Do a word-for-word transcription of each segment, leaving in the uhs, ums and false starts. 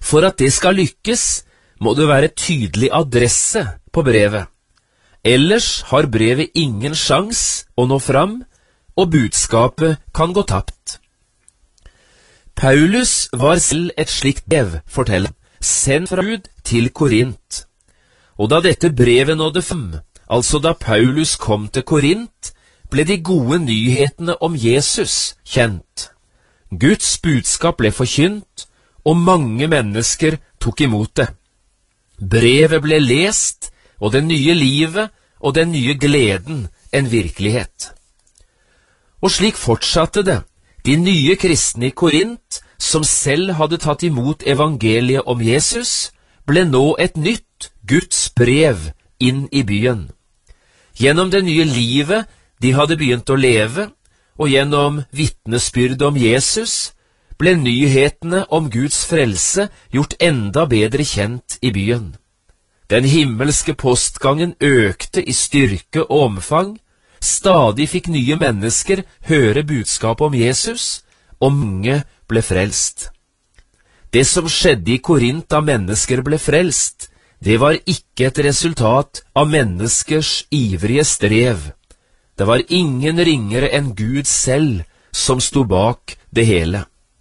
For at det skal lykkes, må det være tydelig adresse på brevet. Ellers har brevet ingen sjans å nå fram, og budskapet kan gå tapt. Paulus var selv et slikt brev, forteller, sendt fra Gud til Korint. Og da dette brevet nådde fram, altså da Paulus kom til Korint, ble de gode nyhetene om Jesus kjent. Guds budskap ble forkynt, og mange mennesker tok imot det. Brevet ble lest, og det nye livet og den nye gleden en virkelighet. Og slik fortsatte det. De nye kristne i Korint, som selv hadde tatt imot evangeliet om Jesus, ble nå et nytt Guds brev inn i byen. Gjennom det nye livet de hadde begynt å leve, og gjennom vitnesbyrdet om Jesus, ble nyhetene om Guds frelse gjort enda bedre kjent i byen. Den himmelske postgangen økte i styrke og omfang, stadig fikk nye mennesker høre budskapet om Jesus, og mange ble frelst. Det som skjedde i Korint da mennesker ble frelst, det var ikke et resultat av menneskers ivrige strev. Det var ingen ringere enn Gud selv som sto bak det hele.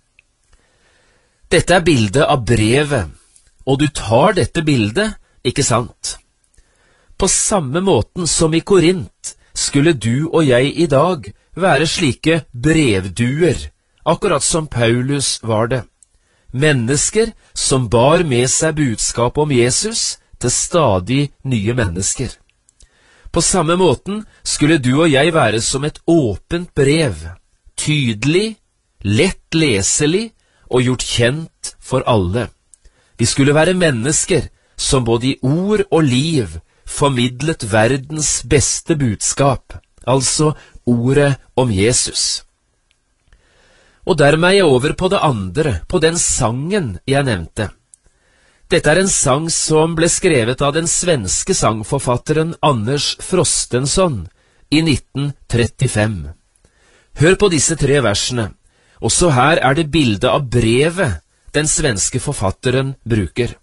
Dette er bildet av brevet, og du tar dette bildet, ikke sant? På samme måten som i Korint skulle du og jeg i dag være slike brevduer, akkurat som Paulus var det. Mennesker som bar med seg budskap om Jesus til stadig nye mennesker. På samme måten skulle du og jeg være som et åpent brev, tydelig, lett leselig og gjort kjent for alle. Vi skulle være mennesker som både i ord og liv formidlet verdens beste budskap, altså ordet om Jesus. Og dermed er jeg over på det andre, på den sangen jeg nevnte. Dette er en sang som ble skrevet av den svenske sangforfatteren Anders Frostenson i nitten trettifem. Hør på disse tre versene. Også her er det bildet av brevet den svenske forfatteren bruker.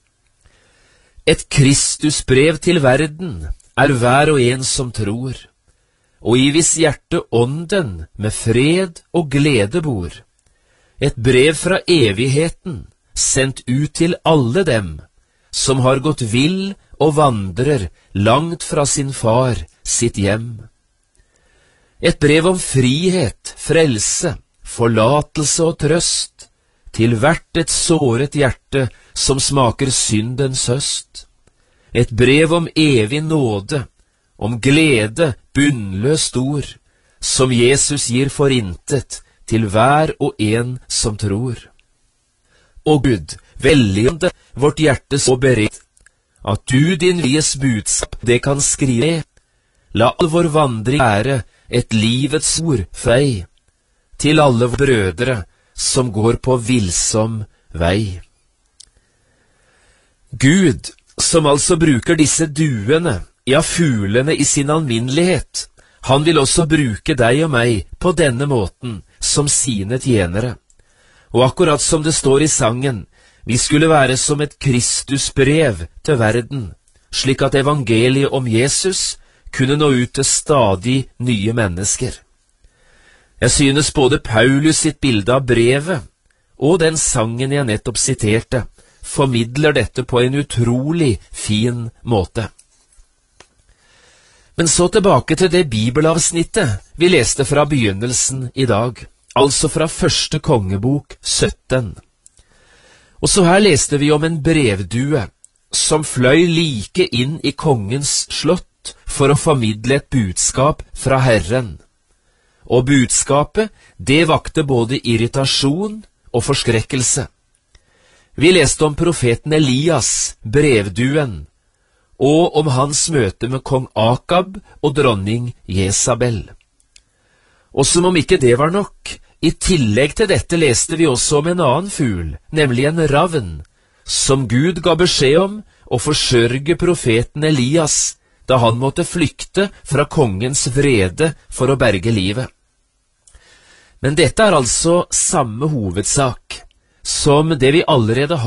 Et Kristusbrev til verden er hver og en som tror, og i hvis hjerte ånden med fred og glede bor. Et brev fra evigheten, sendt ut til alle dem, som har gått vill og vandrer langt fra sin far, sitt hjem. Et brev om frihet, frelse, forlatelse og trøst, til hvert et såret hjerte som smaker syndens høst. Et brev om evig nåde, om glede bunnløst ord, som Jesus gir for intet til hver og en som tror. Og Gud, velligende vårt hjerte så beredt, at du din vies budskap det kan skrive. La all vår vandring være et livets ord fei, til alle brødre som går på villsom vei. Gud, som altså bruker disse duene, ja fuglene i sin alminnelighet, han vil også bruke deg og meg på denne måten som sine tjenere. Og akkurat som det står i sangen, vi skulle være som et Kristusbrev til verden, slik at evangeliet om Jesus kunne nå ut til stadig nye mennesker. Jeg synes både Paulus sitt bilde av brevet og den sangen jeg nettopp siterte, formidler dette på en utrolig fin måte. Men så tilbake til det bibelavsnittet vi leste fra begynnelsen i dag, altså fra første kongebok sytten. Og så her leste vi om en brevdue som fløy like inn i kongens slott for å formidle et budskap fra Herren. Og budskapet, det vakte både irritasjon og forskrekkelse. Vi leste om profeten Elias, brevduen, og om hans møte med kong Akab og dronning Jesabel. Og som om ikke det var nok, i tillegg til dette leste vi også om en annen fugl, nemlig en ravn, som Gud ga beskjed om å forsørge profeten Elias, da han måtte flykte fra kongens vrede for å berge livet. Men dette er altså samme hovedsak, som det vi allerede